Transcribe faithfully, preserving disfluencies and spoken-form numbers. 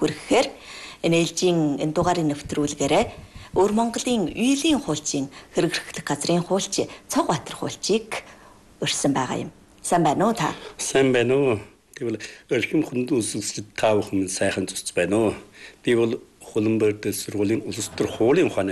хүрэхээр энэ ээлжийн энэ дугаарын нэвтрүүлгээрээ Өвөр Монголын үеийн хуульчийн хэрэг эрхлэх газрын хуульч Цогбаатар хуульчийг урьсан байгаа юм. Сайн байна уу та? Сайн байна уу? Тэгвэл өрхөм хүнд үсгэж таавах минь сайхан зүсч байна уу? Би бол Улаанбаатар сургуулийн улс төр хуулийн ухааны